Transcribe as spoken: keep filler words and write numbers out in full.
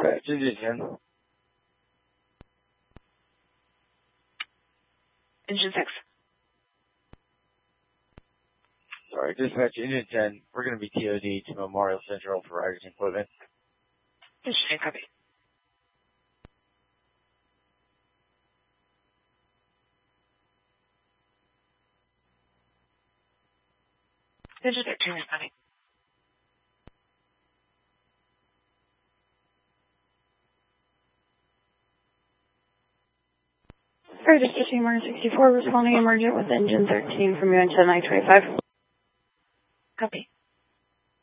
Dispatch, engine ten. Engine six. Sorry, dispatch, engine ten. We're going to be T O D to Memorial Central for riders and equipment. Engine ten, copy. Engine thirteen, responding. Sorry, dispatching emergency sixty-four, responding emergent with engine thirteen from U N ten nine twenty-five. Copy.